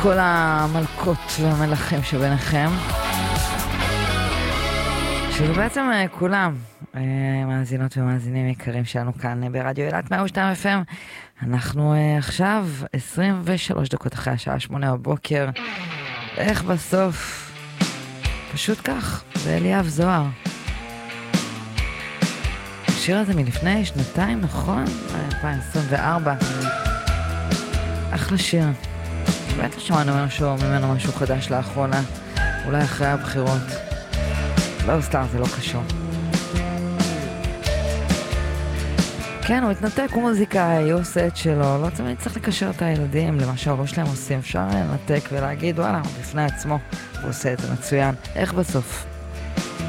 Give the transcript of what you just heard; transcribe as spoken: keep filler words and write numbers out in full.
כל המלכות והמלכים שביניכם, שזה בעצם כולם מאזינות ומאזינים יקרים שלנו כאן ברדיו אילת מאה ושתיים אף אם. אנחנו עכשיו עשרים ושלוש דקות אחרי השעה שמונה בבוקר. איך בסוף? פשוט כך, זה אליאב זוהר. השיר הזה מלפני שנתיים, נכון? אלפיים עשרים וארבע. אחלה שיר. באמת לא שמענו ממנו, ממנו משהו חדש לאחרונה. אולי אחרי הבחירות. לא סתם, זה לא קשור. כן, הוא התנתק, הוא מוזיקאי, הוא עושה את שלו. לא תמיד צריך לקשר את הילדים למה שההורים שלהם עושים. אפשר לנתק ולהגיד, וואלה, בפני עצמו. הוא עושה את זה מצוין. איך בסוף?